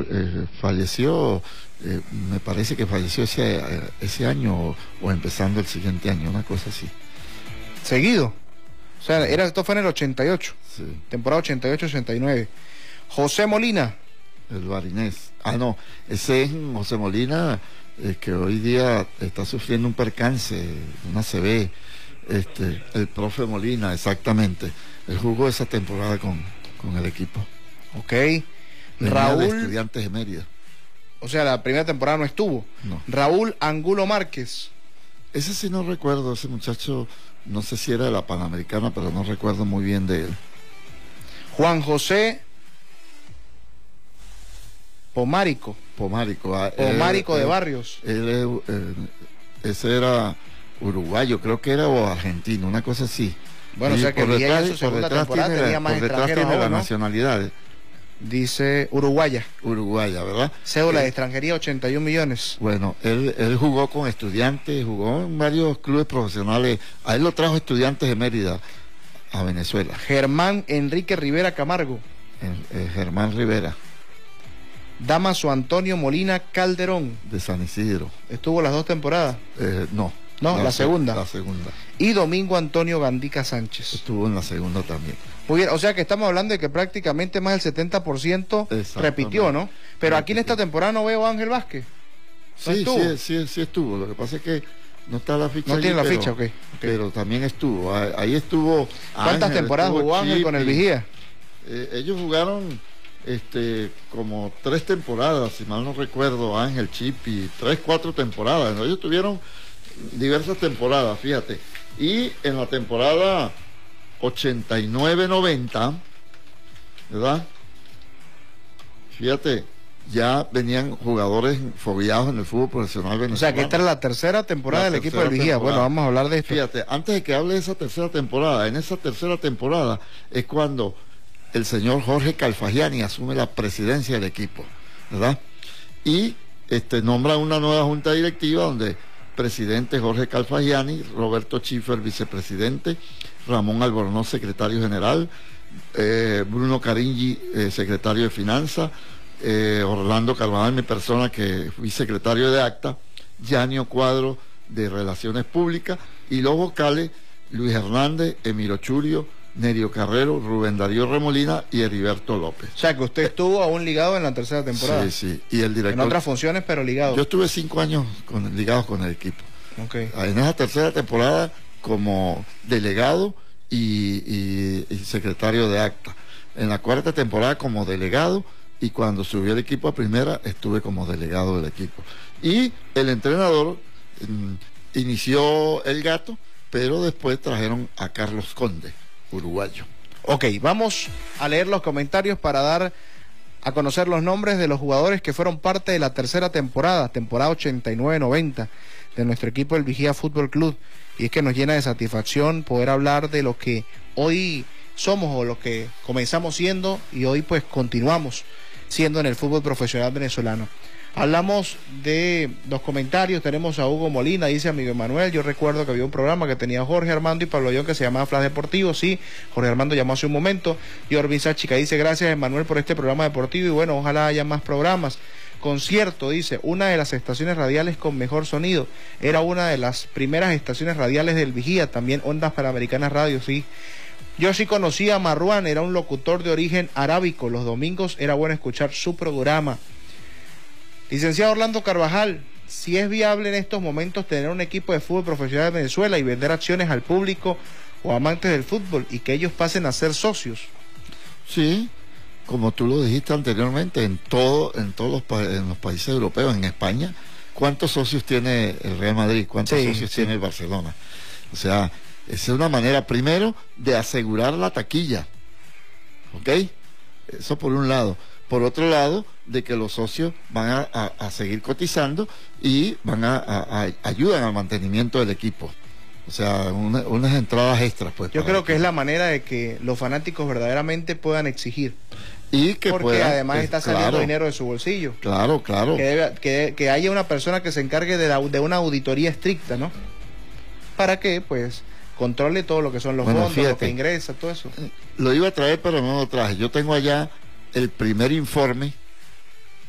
falleció, me parece que falleció ese año o empezando el siguiente año, una cosa así. ¿Seguido? O sea, esto fue en el 88, sí. Temporada 88-89. José Molina. El barinés. No, ese es José Molina, que hoy día está sufriendo un percance, una ACV. El profe Molina, exactamente. Él jugó esa temporada con el equipo. Ok. Venía Raúl. de Estudiantes de Mérida. O sea, la primera temporada no estuvo. No. Raúl Angulo Márquez. Ese sí no recuerdo, ese muchacho, no sé si era de la Panamericana, pero no recuerdo muy bien de él. Juan José Pomárico. Pomárico De Barrios. Ese era uruguayo, creo que era, o argentino, una cosa así. Bueno, o sea que por su segunda temporada tenía más extranjeros tiene la aún, ¿no? nacionalidad. Dice Uruguaya, ¿verdad? Cédula de extranjería 81 millones. Bueno, él jugó con Estudiantes, jugó en varios clubes profesionales. A él lo trajo Estudiantes de Mérida a Venezuela. Germán Enrique Rivera Camargo. Germán Rivera. Damaso Antonio Molina Calderón. De San Isidro. ¿Estuvo las 2 temporadas? No, la segunda. La segunda. Y Domingo Antonio Gandica Sánchez. Estuvo en la segunda también. Muy bien, o sea que estamos hablando de que prácticamente más del 70% repitió, ¿no? Pero aquí en esta temporada no veo a Ángel Vázquez. ¿No estuvo? Sí estuvo. Lo que pasa es que no está la ficha. No tiene la ficha, ok. Pero también estuvo. Ahí estuvo. ¿Cuántas Ángel, temporadas jugó Ángel con el Vigía? Ellos jugaron como 3 temporadas, si mal no recuerdo, Ángel, Chipi, 3, 4 temporadas, ¿no? Ellos tuvieron diversas temporadas, fíjate. Y en la temporada 89-90, ¿verdad? Fíjate, ya venían jugadores fogueados en el fútbol profesional venezolano. O sea que esta es la tercera temporada del equipo del Vigía. Bueno, vamos a hablar de esto. Fíjate, antes de que hable de esa tercera temporada, en esa tercera temporada es cuando el señor Jorge Calfagiani asume la presidencia del equipo, ¿verdad? Y nombra una nueva junta directiva donde presidente Jorge Calfagiani, Roberto Schiffer, vicepresidente, Ramón Albornoz, secretario general, Bruno Caringi, secretario de Finanzas, Orlando Carvajal, mi persona, que fui secretario de Acta, Yanio Cuadro, de Relaciones Públicas, y los vocales, Luis Hernández, Emiro Churio, Nerio Carrero, Rubén Darío Remolina y Heriberto López. O sea que usted estuvo aún ligado en la tercera temporada. Sí, y el director... En otras funciones, pero ligado. Yo estuve 5 años ligados con el equipo. Okay. En esa tercera temporada como delegado y secretario de Acta. En la 4ª temporada como delegado, y cuando subió el equipo a primera estuve como delegado del equipo. Y el entrenador inició el Gato, pero después trajeron a Carlos Conde, uruguayo. Ok, vamos a leer los comentarios para dar a conocer los nombres de los jugadores que fueron parte de la tercera temporada 89-90 de nuestro equipo el Vigía Fútbol Club. Y es que nos llena de satisfacción poder hablar de lo que hoy somos o lo que comenzamos siendo y hoy pues continuamos siendo en el fútbol profesional venezolano. Hablamos de los comentarios, tenemos a Hugo Molina, dice a Miguel Manuel, yo recuerdo que había un programa que tenía Jorge Armando y Pablo John que se llamaba Flash Deportivo, sí, Jorge Armando llamó hace un momento, y Orbin Sáchica dice, gracias Emanuel por este programa deportivo, y bueno, ojalá haya más programas. Concierto, dice, una de las estaciones radiales con mejor sonido, era una de las primeras estaciones radiales del Vigía, también Ondas Panamericanas Radio, sí. Yo sí conocía a Marruán, era un locutor de origen arábico, los domingos era bueno escuchar su programa. Licenciado Orlando Carvajal, si es viable en estos momentos tener un equipo de fútbol profesional de Venezuela y vender acciones al público o amantes del fútbol y que ellos pasen a ser socios. Sí, como tú lo dijiste anteriormente, en los países europeos, en España, ¿cuántos socios tiene el Real Madrid? ¿Cuántos socios tiene el Barcelona? O sea, esa es una manera primero de asegurar la taquilla, ¿ok? Eso por un lado. Por otro lado, de que los socios van a seguir cotizando y ayudan al mantenimiento del equipo. O sea, unas entradas extras, pues. Yo creo que es la manera de que los fanáticos verdaderamente puedan exigir. Y que porque además está saliendo dinero de su bolsillo. Claro. Que haya una persona que se encargue de una auditoría estricta, ¿no? Para que, pues, controle todo lo que son los fondos, fíjate, lo que ingresa, todo eso. Lo iba a traer, pero no lo traje. Yo tengo allá el primer informe